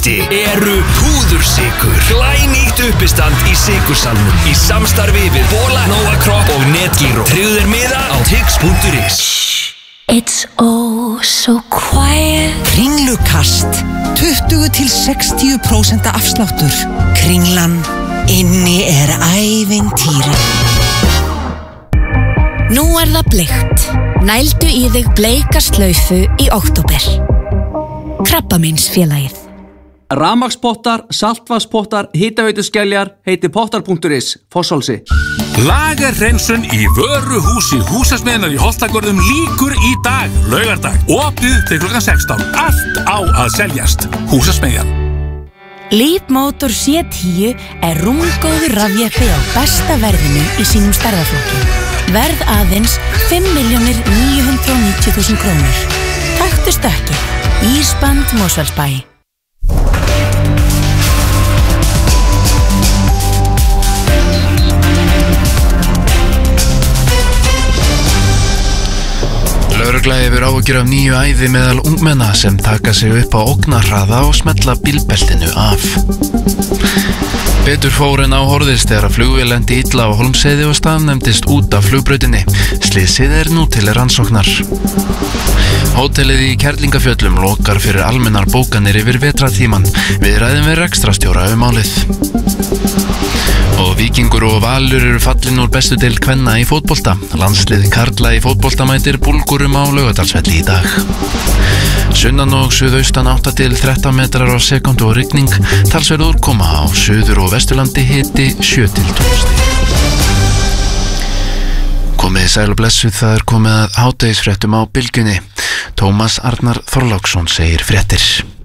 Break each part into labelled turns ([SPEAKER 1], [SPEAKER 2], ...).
[SPEAKER 1] Besti eru púðursykur. Glænýtt uppistand í sykursalnum í samstarfi við Bola, Nóa Kropp og Netgyro. Tryggðu þér miða á tix.is.
[SPEAKER 2] It's oh so quiet.
[SPEAKER 3] Kringlukast 20-60% afsláttur. Kringlan, inni ævintýri.
[SPEAKER 2] Nú það bleikt. Nældu í þig bleika slaufu í október. Krabbameinsfélagið.
[SPEAKER 4] Rafmagnspottar, saltvatnspottar, hitaveituskeljar heiti pottar.is, Fossálsi.
[SPEAKER 5] Lagerhreinsun í vöruhúsi Húsasmiðjunnar í Holtagörðum lýkur í dag, laugardag. Opið til klukkan 16. Allt á að seljast. Húsasmiðjan.
[SPEAKER 2] Leapmotor C10 rúmgóður rafjeppi á besta verðinu í sínum stærðarflokki. Verð aðeins 5.990.000 krónur. Taktu stökki. Ísband Mosfellsbæ.
[SPEAKER 6] Lögregla hefur áhyggjur af nýju æði meðal ungmenna sem taka sig upp á ógnarhraða og smella bílbeltinu af. Betur fór en á horfðist þegar flugvél lendi illa á Hólmsheiði og staðnæmdist út af flugbrautinni. Slysið nú til rannsóknar. Hótelið í Kerlingafjöllum lokar fyrir almennar bókanir yfir vetratíman. Við ræðum við rekstrastjóra málið. Og Víkingur og Valur eru fallin úr bestu deild kvenna í fótbolta. Landslið karla í fótbolta mætir Búlgurum á Laugardalsvelli í dag. Sunnan og suðaustan 8-13 metrar á sekundu og rigning. Talsverð úrkoma á suður- og vesturlandi, hiti 7-12 stig. Komið sæl og blessuð, það komið að hádegisfréttum á Bylgjunni. Tómas Arnar Þorláksson segir fréttir.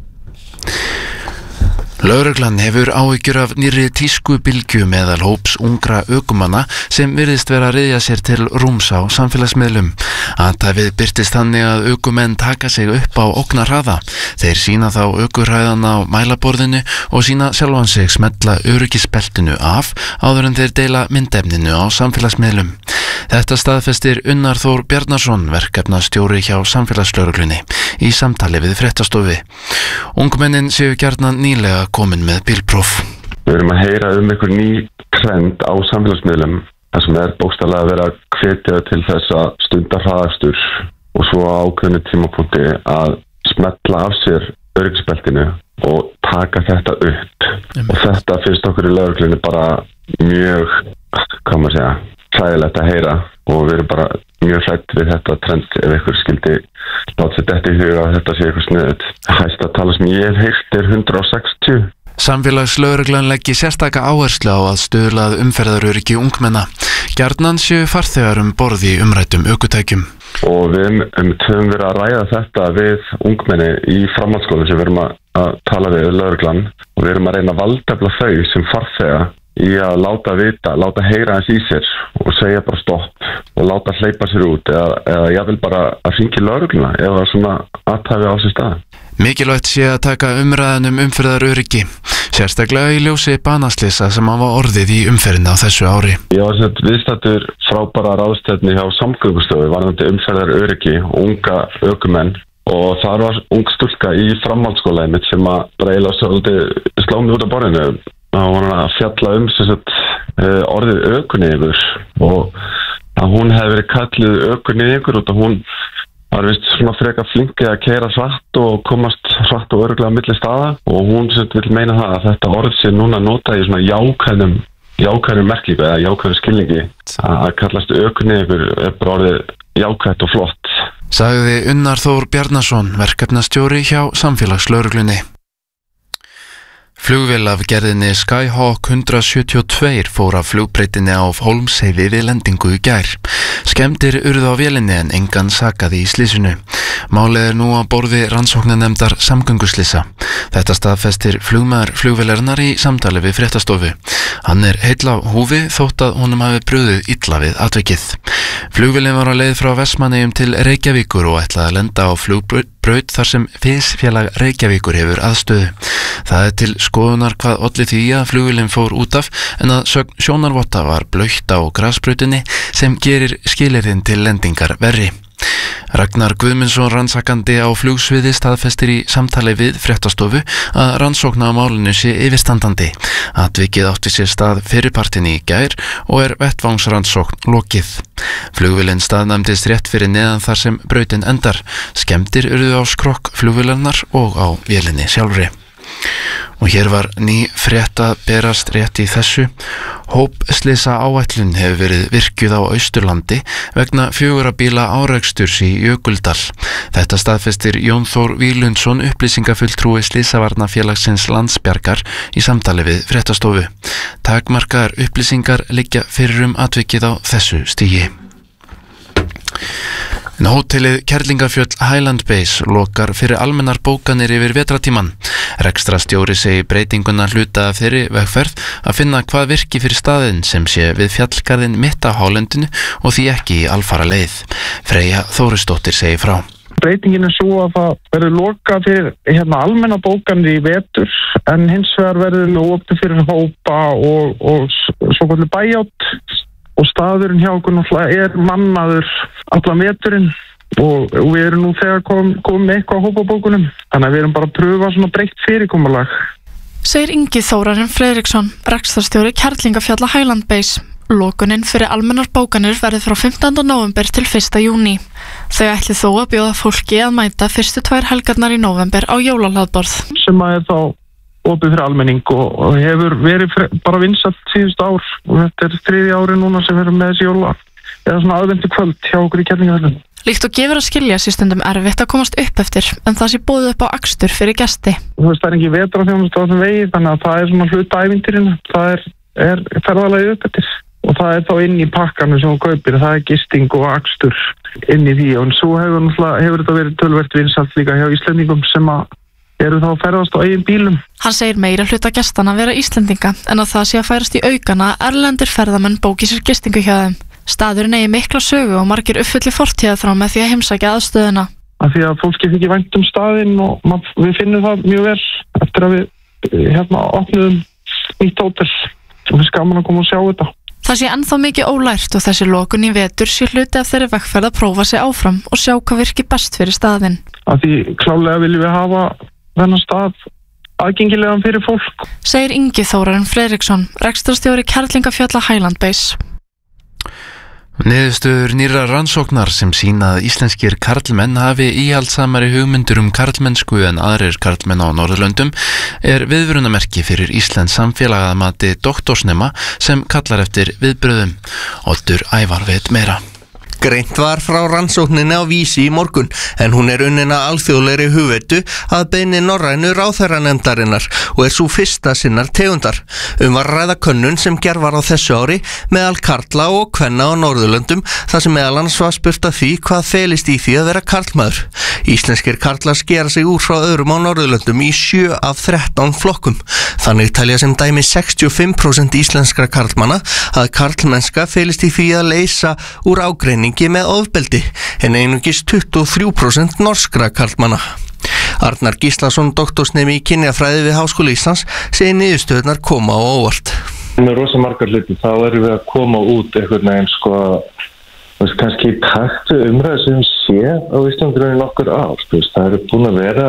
[SPEAKER 6] Lögreglan hefur áhyggjur af nýrri tískubylgju meðal hóps ungra ökumanna sem virðist vera að ryðja sér til rúms á samfélagsmiðlum. Athæfið birtist þannig að ökumenn taka sig upp á ógnarhraða. Þeir sýna þá ökuhraðan á mælaborðinu og sýna sjálfan sig smella öryggisbeltinu af áður en þeir deila myndefninu á samfélagsmiðlum. Þetta staðfestir Unnar Þór Bjarnason, verkefnastjóri hjá samfélagslögreglunni, í samtali við fréttastofu. Ungmennin séu gjarnan nýlega komin með bílpróf.
[SPEAKER 7] Við erum að heyra einhver ný trend á samfélagsmiðlum þar sem bókstaflega að vera að hvetja til þess að stunda hraðakstur og svo á ákveðnu tímapunkti að smetla af sér öryggisbeltinu og taka þetta upp. Og þetta finnst okkur í lögreglunni bara mjög, hvað maður segja, hræðilegt að heyra og við erum bara mjög hrædd við þetta trend ef einhver skildi láta sér detta í huga að þetta sé eitthvað sniðugt. Hæsta tala sem ég hef heyrt 160.
[SPEAKER 6] Samfélagslögreglan leggi sérstaka áherslu á að stuðla að umferðaröryggi ungmenna. Gjarnan séu farþegar borð í umræddum ökutækjum.
[SPEAKER 7] Og við höfum verið að ræða þetta við ungmenni í framhaldsskólum sem við erum að tala við lögreglan og við erum að reyna að valdefla þau sem farþega í að láta vita, láta heyra hans í sér og segja bara stopp og láta hleypa sér út eða ég vil bara að hringja lögregluna ef það svona athæfi á sér stað.
[SPEAKER 6] Mikilvægt sé að taka umræðan umferðaröryggi, sérstaklega í ljósi banaslysa sem hafa orðið í umferðinni á þessu ári.
[SPEAKER 7] Ég var viðstaddur frábæra ráðstefnu hjá Samgöngustofu varðandi umferðaröryggi og unga ökumenn og þar var ung stúlka í framhaldsskóla mitt sem að reyla svolítið slámi út af borðinu. Það var að fjalla orðið ökuneygur og að hún hefði verið kallið ökuneygur og hún var vist svona freka flinki að keyra hratt og komast hratt og örugglega á milli staða og hún vil meina það að þetta orð sé núna notað í svona jákvæðum merkingu eða jákvæðum skilningi að kallast ökuneygur bara orðið jákvætt og flott.
[SPEAKER 6] Sagði Unnar Þór Bjarnason, verkefnastjóri hjá samfélagslögreglunni. Flugvél af gerðinni Skyhawk 172 fór af flugbreytinni á Hólmsheiði við lendingu í gær. Skemmdir urðu á vélinni en engan sakaði í slysinu. Málið nú á borði rannsóknarnefndar samgönguslisa. Þetta staðfestir flugmaður flugvélarinnar í samtali við fréttastofu. Hann heill á húfi þótt að honum hafi brugðið illa við atvikið. Flugvélin var á leið frá Vestmannaeyjum til Reykjavíkur og ætlaði að lenda á flugbraut þar sem Fisfélag Reykjavíkur hefur aðstöðu. Það til skoðunar hvað olli því að flugvélin fór út af en að sjónarvotta var blautt á grasbrautinni sem gerir skilyrðin til lendingar verri. Ragnar Guðmundsson rannsakandi á flugsviði staðfestir í samtali við Fréttastofu að rannsókn á málinu sé yfirstandandi. Atvikið átti sér stað fyrripartin í gær og vettvangsrannsókn lokið. Flugvélin staðnæmdist rétt fyrir neðan þar sem brautin endar. Skemmdir urðu á skrokk flugvélarinnar og á vélinni sjálfri. Og hér var ný frétt að berast rétt í þessu. Hópslysa áætlun hefur verið virkjuð á Austurlandi vegna 4 bíla áreksturs í Jökuldal. Þetta staðfestir Jón Þór Víglundsson, upplýsingafulltrúi Slysavarnafélagsins Landsbjargar í samtali við Fréttastofu. Takmarkaðar upplýsingar liggja fyrir atvikið á þessu stigi. Hótelið Kerlingafjöll Highland Base lokar fyrir almennar bókanir yfir vetratíman. Rekstrastjóri segir breytinguna hluta af þeirri vegferð að finna hvað virki fyrir staðinn sem sé við fjallgarðinn mitt á hálendinu og því ekki í alfara leið. Freyja Þórisdóttir segir frá.
[SPEAKER 8] Breytingin svo að það verður lokað fyrir almennar bókanir í vetur en hins vegar verður opið fyrir hópa og svo kvöldu bæjátt. Og staðurinn hjá okkur náttúrulega mannaður allan veturinn og við erum nú þegar komið með eitthvað á hópabókunum. Þannig að við erum bara að pröfa svona breytt fyrirkomulag.
[SPEAKER 9] Segir Ingi Þórarinn Friðriksson, rekstrarstjóri Kerlingafjalla Highland Base. Lokunin fyrir almennar bókanir verður frá 15. nóvember til 1. júní. Þau ætli þó að bjóða fólki að mæta fyrstu 2 helgarnar í nóvember á jólahlaðborð.
[SPEAKER 8] Sem að þá opið fyrir almenning og hefur verið bara vinsælt síðust ár og þetta 3. ári núna sem verður með þessi jóla eða svona aðvendu kvöld hjá okkur í Kerlingafjöllum.
[SPEAKER 9] Líkt og gefur að skilja sé stundum erfitt að komast upp eftir en það sé boðið upp á akstur fyrir gesti.
[SPEAKER 8] Það er ekki vetrarþjónusta á þessum vegi þannig að það svona hluta ævintýrinu. Það er ferðalagið upp eftir og það þá inn í pakkanu sem hún kaupir. Það gisting og akstur inn í því og svo hefur þetta verið töluvert vinsælt líka hjá Íslendingum sem eru þá að ferðast á eigin bílum.
[SPEAKER 9] Hann segir meira hluta gestana vera Íslendinga en að það sé að færast í aukana erlendir ferðamenn bóki sér gistingu hjá þeim. Staðurinn eigi mikla sögu og margir uppfylli fortíðarþrá með því að heimsækja aðstöðuna.
[SPEAKER 8] Af því að fólki þykir vænt staðinn og við finnum það mjög vel eftir að við opnuðum nýtt hótel og við gaman að koma og sjá þetta.
[SPEAKER 9] Það sé ennþá mikið ólært og þessi lokun í vetur sé hluti af þeirri vegferð að prófa sig áfram og sjá hvað virki best fyrir staðinn.
[SPEAKER 8] Af því klálega viljum við hafa þennan stað aðgengilegan fyrir fólk.
[SPEAKER 9] Segir Ingi Þórarinn Friðriksson, rekstrarstjóri Kerlingafjalla Highland Base.
[SPEAKER 6] Niðurstöður nýrra rannsóknar sem sýna að íslenskir karlmenn hafi íhaldsamari hugmyndir karlmennsku en aðrir karlmenn á Norðurlöndum er viðvörunamerki fyrir íslensk samfélag að mati doktorsnema sem kallar eftir viðbröðum. Oddur Ævar veit meira.
[SPEAKER 10] Greint var frá rannsókninni á Vísi í morgun en hún unnin að alþjóðlegri hugveitu að beiðni norrænu ráðherranefndarinnar og svo fyrsta sinnar tegundar. Var ræða könnun sem gerð var á þessu ári meðal karla og kvenna á Norðurlöndum þar sem meðal annars var spurt að því hvað felist í því að vera karlmaður. Íslenskir karlar skera sig úr frá öðrum á Norðurlöndum í 7 af 13 flokkum. Þannig telja sem dæmi 65% íslenskra karlmanna að karlmennska felist í því að leysa úr ágreiningi með ofbeldi en einungis 23% norskra karlmanna. Arnar Gíslason, doktorsnemi í kynjafræði við Háskóla Íslands, segir niðurstöðurnar koma á óvart.
[SPEAKER 7] Með rosa margar hluti þá erum við að koma út einhvern veginn kannski í takt umræðu sem sé á Íslandi í nokkur ár. Það eru búin að vera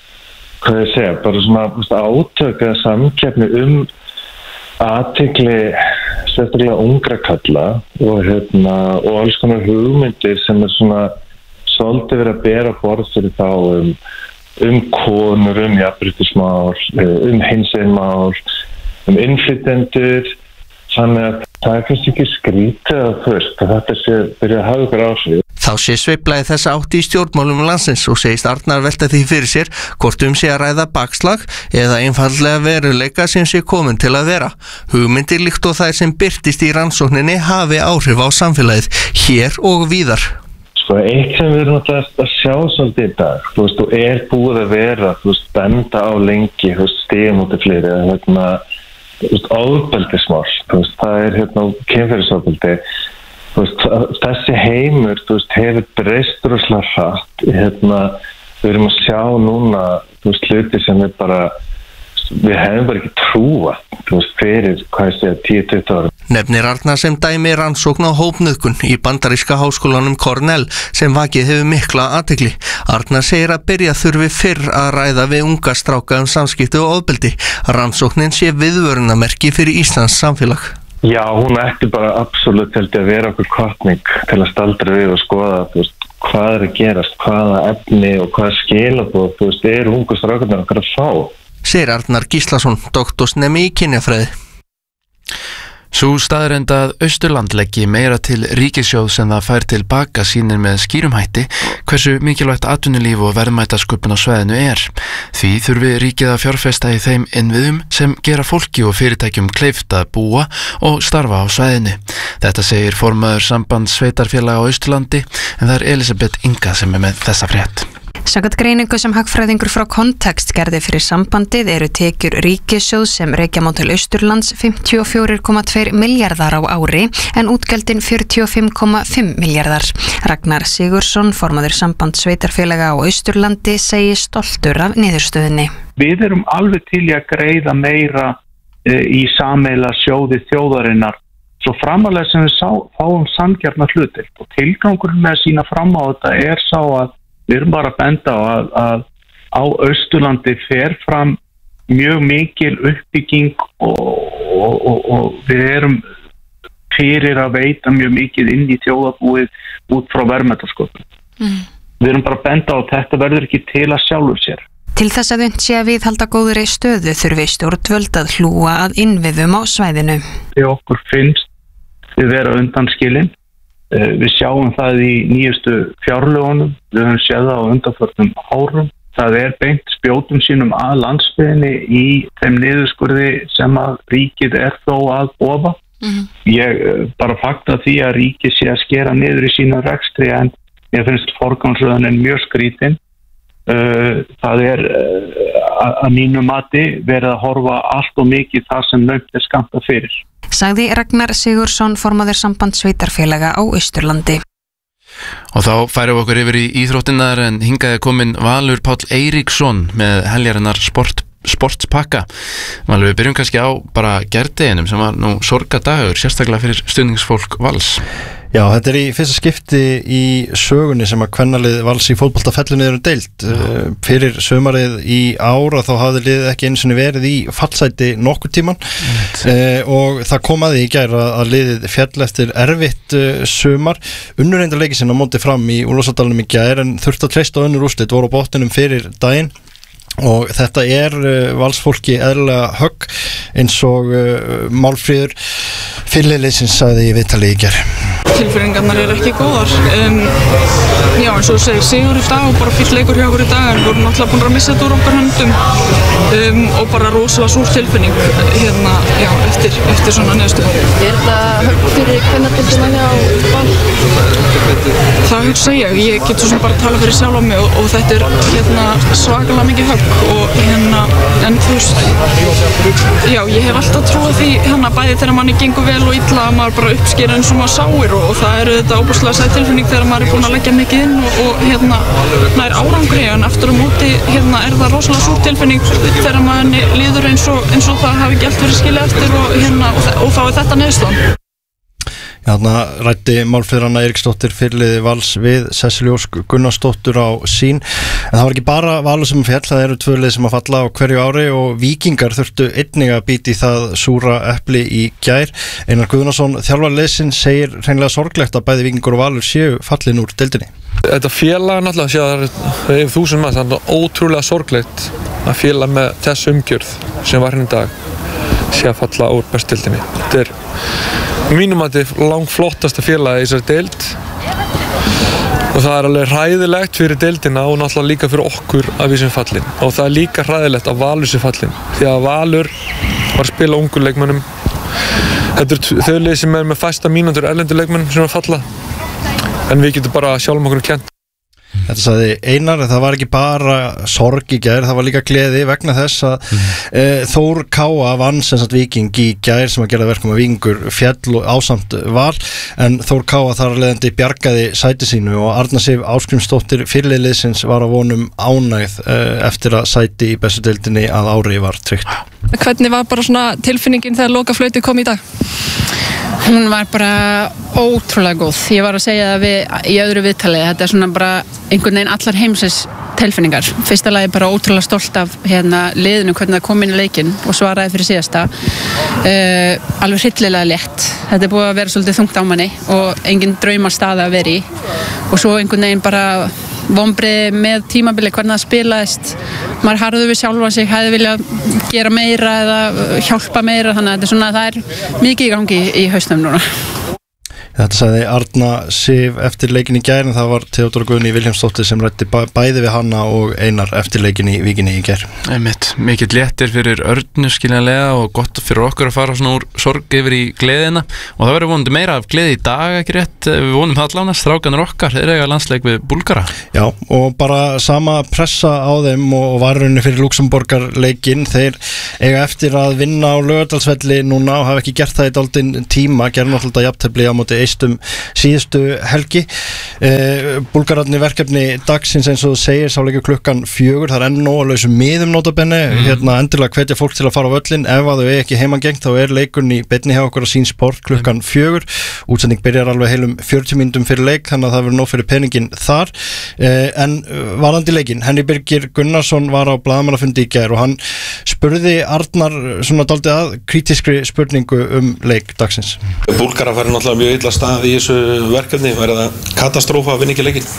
[SPEAKER 7] bara svona átök eða samkeppni athygli sérstaklega ungra kalla og alls konar hugmyndir sem svona svolítið verið að bera borð fyrir þá konur, jafnréttismál, hinsegin mál, innflytjendur. Þannig að það er kannski ekki skrítið að þetta sé byrja að hafa ykkur áhrif.
[SPEAKER 10] Þá sé sveiflaði þessa átt í stjórnmálum landsins og segist Arnar velta því fyrir sér hvort sé að ræða bakslag eða einfaldlega veruleika sem sé komin til að vera. Hugmyndir líkt og þær sem birtist í rannsókninni hafi áhrif á samfélagið hér og víðar.
[SPEAKER 7] Eitt sem við erum að sjá svolítið í dag, og búið að vera, benda á lengi, stigum út í fleiri, ofbeldismál, það kynferðisofbeldi. Þessi heimur hefur breyst rosalega hratt. Við erum að sjá núna hluti sem bara
[SPEAKER 11] við hefum bara ekki trúa fyrir, 10-20 ára.
[SPEAKER 10] Nefnir Arnar sem dæmi rannsókn á hópnauðgun í bandaríska háskólanum Cornell sem vakið hefur mikla athygli. Arnar segir að byrja þurfi fyrr að ræða við unga stráka samskipti og ofbeldi. Rannsóknin sé viðvörunarmerki fyrir Íslands samfélag.
[SPEAKER 11] Já, hún ætti bara absolutt held ég að vera okkur hvatning til að staldra við og skoða hvað að gerast, hvaða efni og hvaða skilaboð ungu strákarnir okkar að fá.
[SPEAKER 10] Segir Arnar Gíslason, doktorsnemi í kynjafræði.
[SPEAKER 6] Sú staðreynd að Austurland leggi meira til ríkissjóðs en það fær til baka sýnir með skýrum hætti hversu mikilvægt atvinnulíf og verðmætasköpun á svæðinu er. Því þurfi ríkið að fjárfesta í þeim innviðum sem gera fólki og fyrirtækjum kleift að búa og starfa á svæðinu. Þetta segir formaður sambands sveitarfélaga á Austurlandi en það er Elisabeth Inga sem er með þessa frétt.
[SPEAKER 12] Samkvæmt greiningu sem hagfræðingur frá Kontekst gerði fyrir sambandið eru tekjur ríkissjóðs sem rekja má til Austurlands 54,2 milljarðar á ári en útgjöldin 45,5 milljarðar. Ragnar Sigurðsson, formaður sambands sveitarfélaga á Austurlandi, segir stoltur af niðurstöðunni.
[SPEAKER 8] Við erum alveg til í að greiða meira í sameiginlega sjóði þjóðarinnar svo framalega sem við fáum sanngjarna hluti og tilgangurinn með að sýna fram á þetta er sá að við erum bara að benda á Austurlandi fer fram mjög mikil uppbygging og við erum fyrir að veita mjög mikið inn í þjóðarbúið út frá verðmætasköpun. Við erum bara að benda á að þetta verður ekki til að sjálfur sér.
[SPEAKER 12] Til þess að unnt sé að viðhalda góðri stöðu þurfi stjórnvöld að hlúa að innviðum á svæðinu.
[SPEAKER 8] Þegar okkur finnst við vera undanskilin. Við sjáum það í nýjustu fjárlögunum, við höfum séð það á undanförnum árum. Það er beint spjótum sínum að landsbyggðinni í þeim niðurskurði sem að ríkið er þó að boða. Ég bara fagna því að ríkið sé að skera niður í sína rekstri en ég finnst forgangsröðunin mjög skrítin. Það er að mínu mati verið að horfa allt og mikið það sem naumt er skammta fyrir.
[SPEAKER 12] Sagði Ragnar Sigurðsson, formaður sambands sveitarfélaga á Austurlandi.
[SPEAKER 6] Og þá færum við okkur yfir í íþróttinnar en hingaði komin Valur Páll Eiríksson með heljarinnar sportspakka. Valur, við byrjum kannski á bara gerdeginum sem var nú sorgadagur, sérstaklega fyrir stuðningsfólk Vals.
[SPEAKER 13] Já, þetta í fyrsta skipti í sögunni sem að kvennalið Vals í fótbolta fellur niður deild. Fyrir sumarið í ára þá hafði liðið ekki einu sinni verið í fallsæti nokkur tíman og það kom að því í gær að liðið fjall eftir erfitt sumar. Unnur reyndar leikið sinna móti fram í Úlfarsárdalnum í gær en þurfti að treysta á önnur úrslit, voru á botninum fyrir daginn. Og þetta valsfólki eðlilega högg eins og Málfríður fyrirliðsins sagði í viðtali í gær.
[SPEAKER 14] Tilfinningarnar ekki góðar. Já, eins og segir sigur í dag og bara fýll leikur hjá okkur í dag en við vorum náttúrulega búin að missa þetta úr okkar höndum og bara rosalega súr tilfinning eftir svona niðurstöðu.
[SPEAKER 15] Þetta högg fyrir kvennadeildina hjá Val?
[SPEAKER 14] Það hugsa ég get svo sem bara tala fyrir sjálf á mig og þetta svakalega mikið högg og en þú veist já, ég hef alltaf trúið því bæði þegar manni gengur vel og illa að maður bara uppsker eins og maður sáir og það þetta óbúslega sæt tilfinning þegar maður búin að leggja mikið inn og nær árangri en aftur á móti það rosalega súr tilfinning þegar maður líður eins og það hafi ekki allt verið skilið eftir og þá þetta niðurstaðan.
[SPEAKER 13] Þarna ræddi Málfríður Anna Eiríksdóttir fyrirliði Vals við Sesselju Ósk Gunnarsdóttur á sín. En það var ekki bara Valur sem fjall, það eru tvö lið sem að falla á hverju ári og Víkingar þurftu einnig að bíti í það súra epli í gær. Einar Guðnason, þjálfari liðsins, segir hreinlega sorglegt að bæði Víkingur og Valur séu fallin úr deildinni.
[SPEAKER 16] Þetta félag náttúrulega sé að það er 1000 manns, það er ótrúlega sorglegt að félag með þess umgjörð sem var hérna í dag sé að falla úr bestdeildinni. Þetta er mínum að þetta er langflottasta félagi í þessari deild og það er alveg hræðilegt fyrir deildina og náttúrulega líka fyrir okkur að við sem fallin og það er líka hræðilegt að Valur sem fallin því að Valur var að spila ungur leikmönnum. Þetta er þau lið sem með fæsta mínútur erlendur leikmenn sem er að falla en við getum bara sjálfum okkur kent.
[SPEAKER 13] Þetta sagði Einar, það var ekki bara sorg í gær, það var líka gleði vegna þess að Þór Káa vann sem sagt Víking í gær sem að gera verkum að Víkingur fjall og ásamt Val, en Þór Káa þar leðandi bjargaði sæti sínu og Arna Sif Ásgrímsdóttir fyrirliðsins var að vonum ánægð eftir að sæti í bestu deildinni að ári var tryggt.
[SPEAKER 17] Hvernig var bara svona tilfinningin þegar lokaflautið kom í dag?
[SPEAKER 18] Hún var bara ótrúlega góð. Ég var að segja það í öðru viðtali, þetta er svona bara einhvern veginn allar heimsins tilfinningar. Fyrsta lagi bara ótrúlega stolt af liðinu, hvernig það kom inn í leikinn og svaraði fyrir síðasta. Alveg hryllilega létt. Þetta er búið að vera svolítið þungt á manni og engin draumastaði að vera í. Og svo einhvern veginn bara vonbrigði með tímabili, hvernig það spilaðist. Maður harður við sjálfa sig, hefði viljað gera meira eða hjálpa meira, þannig að þetta er svona, það er mikið í gangi í hausnum núna.
[SPEAKER 13] Þetta sagði Arna Sif eftir leikin í gær, en það var Theodóra Guðný Vilhjálmsdóttir sem ræddi bæði við hana og Einar eftir leikin í Víkinni í gær.
[SPEAKER 6] Mikill léttir fyrir Örnu skiljanlega og gott fyrir okkur að fara svona úr sorg yfir í gleðina og það verður vonandi meira af gleði í dag, ekki rétt, við vonum það allan að strákanir okkar, þeir eiga landsleik við Búlgara.
[SPEAKER 13] Já, og bara sama pressa á þeim og varunni fyrir Luxemborgarleikin, þeir eiga eftir að vinna á Laugardalsvelli núna og hafa ekki gert það í dálítinn tíma, gerðu náttúrulega jafntefli á móti síðustu helgi. Búlgararnir verkefni dagsins eins og þú segir sá leikur klukkan 4, það er enn nóg að lausu miðum notabenni, endilega hvetja fólk til að fara á völlin, ef að þau ekki heimangengt þá er leikurinn í beinni hjá okkur á Sín Sport klukkan 4, útsending byrjar alveg heilum 40 mínútum fyrir leik, þannig að það verður nóg fyrir peningin þar, en varðandi leikin, Henry Birgir Gunnarsson var á blaðamannafundi í gær og hann spurði Arnar svona dálítið að krítískri spurningu leik dagsins.
[SPEAKER 19] Búlgarar færi náttúrulega mjög illa stað í þessu verkefni, væri það katastrófa að vinna ekki leikinn?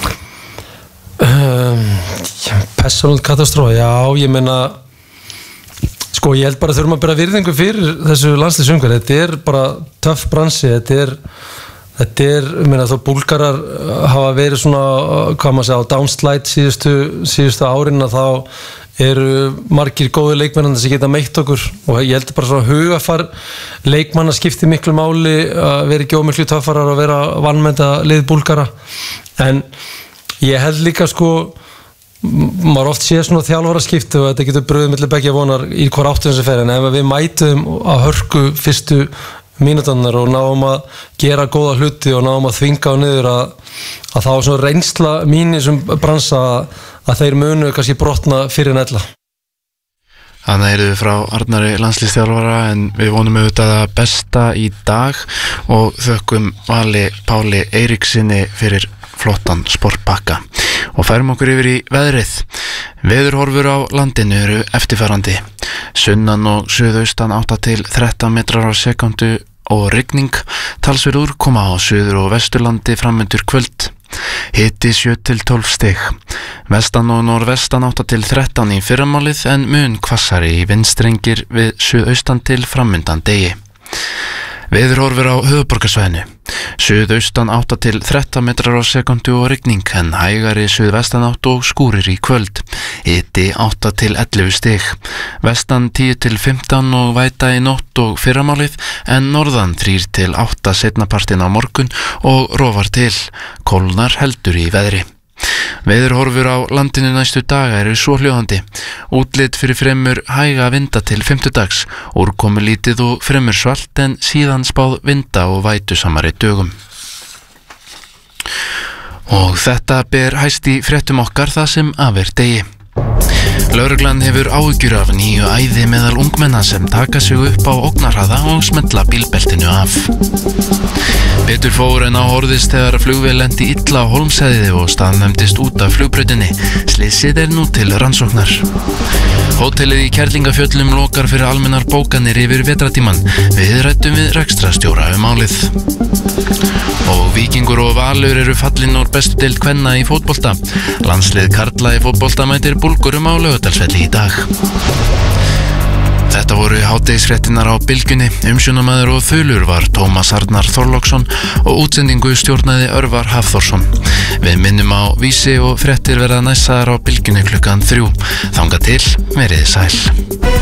[SPEAKER 20] Persónuleg katastrófa, já, ég meina sko, ég held bara þurfum að bera virðingu fyrir þessu landsliðsumhverfi, þetta er bara töff bransi, þetta er, ég meina, þó Búlgarar hafa verið svona, hvað maður segja, á downslide síðustu árin að þá eru margir góði leikmennandi sem geta meitt okkur og ég held bara svona hugafar leikmanna skiptir miklu máli að vera ekki ómiklu töffarar og vera vanmennta lið Búlgara, en ég held líka sko maður oft sé svona þjálfara skipti og þetta getur bröðið milli beggja vonar í hver áttum sem fer, en ef við mætum að hörku fyrstu mínúturnar og náum að gera góða hluti og náum að þvinga á niður að þá svona reynsla mínir sem bransa að þeir munu kannski brotna fyrir en ella.
[SPEAKER 6] Þannig erum við frá Arnari landsliðsþjálfara, en við vonum auðvitað að besta í dag og þökkum Vali Páli Eiríksinni fyrir flottan sportbakka og færum okkur yfir í veðrið. Veðurhorfur á landinu eru eftirfarandi: sunnan og suðaustan 8 til 13 metrar á sekundu og rigning, talsverð úrkoma á suður- og vesturlandi framundur kvöld. Hiti 7 til 12 stig. Vestan og norðvestan 8 til 13 í fyrramálið, en mun hvassari í vindstrengir við suðaustan til framundan degi. Veðurhorfur á höfuðborgarsvæðinu: suðaustan 8 til 13 metrar á sekundu og rigning, en hægari suðvestan 8 og skúrir í kvöld. Hiti 8 til 11 stig. Vestan 10 til 15 og væta í nótt og fyrramálið, en norðan 3 til 8 seinnapartinn á morgun og rofar til. Kólnar heldur í veðri. Veðurhorfur á landinu næstu daga eru svohljóðandi: útlit fyrir fremur hæga vinda til fimmtudags, úrkomu lítið og fremur svalt, en síðan spáð vinda og vætusamari dögum. Og þetta ber hæst í fréttum okkar það sem af er degi. Lögreglan hefur áhyggjur af nýju æði meðal ungmenna sem taka sig upp á ógnarhraða og smella bílbeltinu af. Betur fór en á orðist þegar flugvél lenti illa á Hólmsheiði og staðnæmdist út af flugbrautinni. Slysið er nú til rannsóknar. Hótelið í Kerlingafjöllum lokar fyrir almennar bókanir yfir vetratíman. Við ræddum við rekstrarstjóra málið. Og Víkingur og Valur eru fallin úr bestu deild kvenna í fótbolta. Landslið karla í fótbolta mætir Búlgurum á Laugardalsvelli í dag. Þetta voru hádegisfréttinnar á Bylgjunni. Umsjónamaður og þulur var Tómas Arnar Þorláksson og útsendingu stjórnaði Örvar Hafþórsson. Við minnum á Vísi og fréttir verða næstar á Bylgjunni klukkan 3. Þangað til, verið sæl.